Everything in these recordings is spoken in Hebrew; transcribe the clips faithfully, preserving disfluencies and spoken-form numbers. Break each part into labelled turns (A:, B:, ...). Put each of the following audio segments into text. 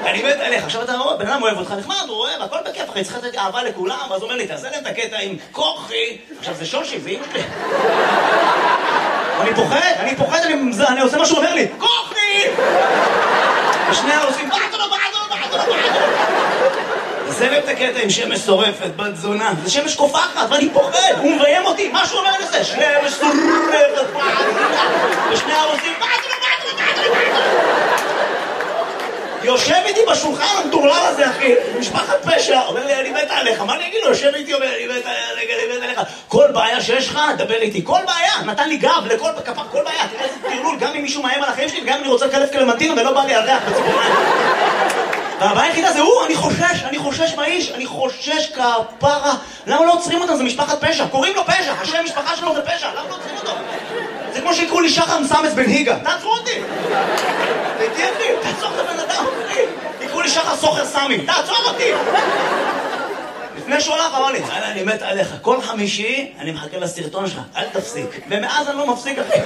A: אני מת עליך. עכשיו אתה רואה, בן אדם אוהב אותך נחמד, הוא אוהב, הכל בכיף, אחי, צריך לתת אהבה לכולם, ואז הוא אומר לי, תעשה להם את הקטע עם כוחי. עכשיו זה שושי, זה אמא שלי. אני פוחד, אני פוחד, אני עושה מה שהוא אומר לי, כוחי! ושנייה עושים, בעטו לו, בעטו לו, בעטו לו, בעטו לו. זה להם את הקטע עם שמש שורפת, בת זונה. זה שמש קופחת, ואני פוחד, הוא מביים אותי, מה שהוא אומר לזה? שמש שורפת, ושנייה עושים, בעטו לו, בעטו לו, בעטו לו, בעטו לו. יושב איתי בשולחן המטורלל הזה, אחי, משפחת פשע, אומר לי, אני מת עליך, מה אני אגיד לו? יושב איתי, אומר, אני מת עליך, אני מת עליך. כל בעיה שיש לך, דבר איתי, כל בעיה, נתן לי גב לכל כפר, כל בעיה, תראה איזה תרלול, גם אם מישהו מאיים על החיים שלי, וגם אם אני רוצה לקלף קלמנטינה ולא בא לי על ריח בציפורניים. והבעיה היחידה זה הוא, אני חושש, אני חושש מהאיש, אני חושש כפרה. למה לא עוצרים אותם? זה משפחת פשע, קוראים לו פשע, השם משפחה שלו זה פשע, למה לא עוצרים אותו? זה כמו שיקראו לי שחר מסמס בן היגה, תעצרו אותי! תהייתי אחי, תעצור את הבן אדם, אחי! יקראו לי שחר סוחר סמי, תעצור אותי! לפני שהוא הלך, אמר לי, אני מת עליך, כל חמישי אני מחכה לסרטון שלך, אל תפסיק. ומאז אני לא מפסיק, אחי.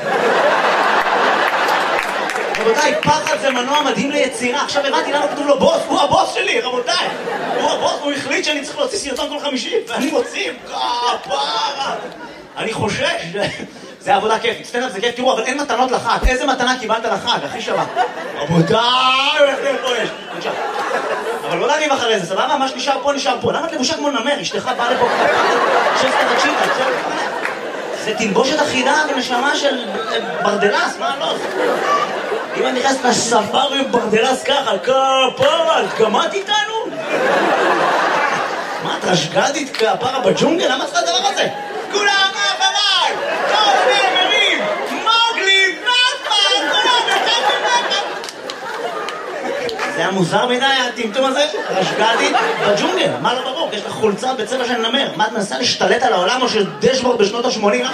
A: רבותיי, פחד זה מנוע מדהים ליצירה. עכשיו הבנתי למה כתוב לו בוס, הוא הבוס שלי, רבותיי. הוא הבוס, הוא החליט שאני צריך להוציא סרטון כל חמישי, ואני מוציא, כפרה. אני חושש, זה עבודה כיפית, סטנדאפ זה כיף, תראו, אבל אין מתנות לחג. איזה מתנה קיבלת לחג, הכי שווה? רבותיי, איך זה פה יש? בבקשה. אבל לא להריב אחרי זה, סבבה? מה שנשאר פה נשאר פה. למה את לבושה כמו נמר? אשתך באה לפה שסת תקשיב, זה תלבושת אחידה ונשמה של ברדלס, מה לא? אם אני נכנס לספארי עם ברדלס ככה, כפרה, את גמרת איתנו? מה, את רשגדית כפרה בג'ונגל? למה צריך הדבר הזה? כולם מאחריי! כל נאמרים! מוגלי! נאפה! כולם נאפה! זה היה מוזר מדי, הטמטום הזה? רשגדית בג'ונגל, מה לא ברור? יש לך חולצה בצבע של נמר. מה, את מנסה להשתלט על העולם או של דשבורד בשנות ה-שמונים?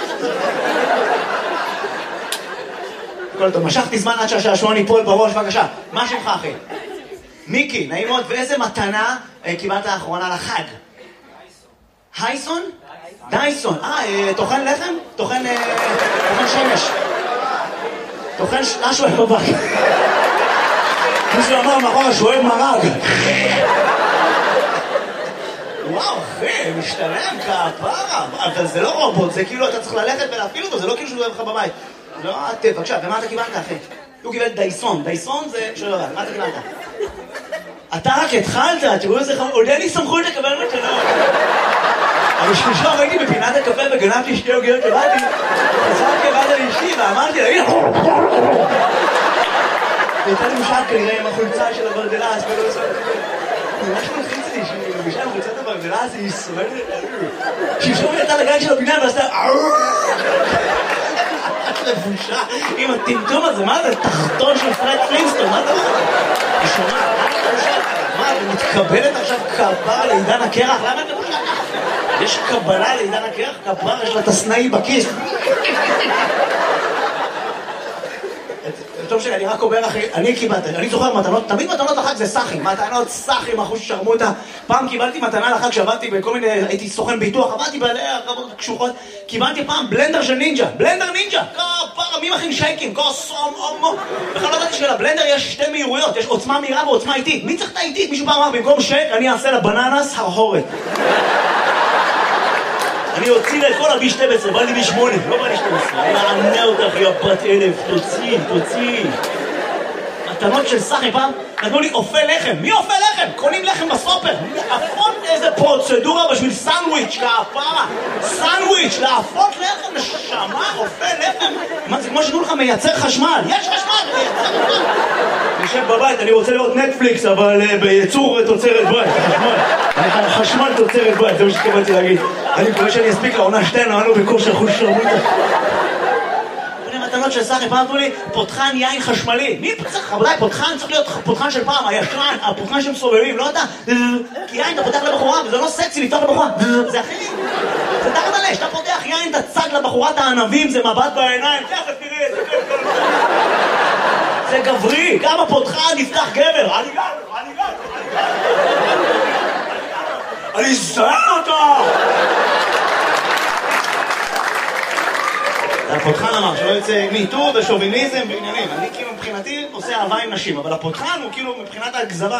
A: כל טוב, משכתי זמן עד שהשעשועון ייפול בראש, בבקשה. מה שמך, אחי? מיקי, נעים מאוד, ואיזה מתנה קיבלת לאחרונה לחג? הייסון? דייסון. אה, תוכן לחם? תוכן שמש. תוכן משהו אוהב בבק. מישהו אמר מאחורה שהוא אוהב מרג. וואו, אחי, משתלם כפרה. אבל זה לא רובוט, זה כאילו אתה צריך ללכת ולהפעיל אותו, זה לא כאילו שהוא אוהב לך בבית. לא, עטף, בבקשה, ומה אתה קיבלת, אחי? הוא קיבל דייסון. דייסון זה... שלא יודע, מה אתה קיבלת? אתה רק התחלת, תראו איזה חמור, עוד אין לי סמכות לקבל מתנות. אבל שלשום הייתי בפינת הקפה וגנבתי שתי עוגיות לבדי, חזרתי לבד על אשתי ואמרתי לה, הנה! והייתה לי משל כנראה עם החולצה של הברדלס, ולא עושה... ממש מלחיץ לי שהיא מבישה עם חולצת הברדלס, היא סובלת את זה. שלשום הייתה לגן של הבניין ועשתה... לבושה עם הטמטום הזה, מה זה? תחתון של פרד פלינסטון, מה אתה אומר? היא שומעת, מה אתה לבושה? מה, ומתקבלת עכשיו כפרה לעידן הקרח? למה אתה לבושה? יש קבלה לעידן הקרח, כפרה, יש לה תסנאי בכיס. טוב שאני רק אומר אחי, אני קיבלתי, אני זוכר מתנות, תמיד מתנות לחג זה סחים, מתנות סחים, אחוז ששרמוטה. פעם קיבלתי מתנה לחג שעבדתי בכל מיני, הייתי סוכן ביטוח, עבדתי בעלי הרבות קשוחות, קיבלתי פעם בלנדר של נינג'ה, בלנדר נינג'ה, כפרה, מי מכין שייקים, כוסום, אומו. בכלל לא ידעתי שלבלנדר יש שתי מהירויות, יש עוצמה מהירה ועוצמה איטית. מי צריך את האיטית? מישהו פעם אמר, במקום שייק אני אעשה לבננס הרהורת. אני הוציא לה את כל ה-בי שתים עשרה, בא לי בי שמונה, לא בא לי שתים עשרה. אני מענה אותך, יא בת אלף, תוציא, תוציא. מתנות של סחי פעם, נתנו לי אופה לחם. מי אופה לחם? קונים לחם בסופר. לאפות איזה פרוצדורה בשביל סנדוויץ', כפרה. סנדוויץ', לאפות לחם, נשמה, אופה לחם. מה, זה כמו שתנו לך מייצר חשמל. יש חשמל, מייצר חשמל. אני יושב בבית, אני רוצה לראות נטפליקס, אבל בייצור תוצרת בית, חשמל. חשמל תוצרת בית, זה מה שתקבלתי להגיד. אני מקווה שאני אספיק לעונה שתינו, אנו בכושר חוש שרמוטה. מתנות של סחי, פעם אמרו לי, פותחן יין חשמלי. מי צריך? רבותיי, פותחן צריך להיות פותחן של פעם, הישן, הפותחן שמסובבים, לא אתה. כי יין אתה פותח לבחורה, וזה לא סקסי לפתוח לבחורה. זה הכי... זה תחת עלי, שאתה פותח יין, אתה צג לבחורת הענבים, זה מבט בעיניים. ככה, תראי, זה כיף. זה גברי, כמה פותחן יפתח גבר. אני גר, אני גר, אני גר. אני זהר אותו! הפותחן אמר שלא יוצא מיטור ושוביניזם ועניינים. אני כאילו מבחינתי עושה אהבה עם נשים, אבל הפותחן הוא כאילו מבחינת הגזרה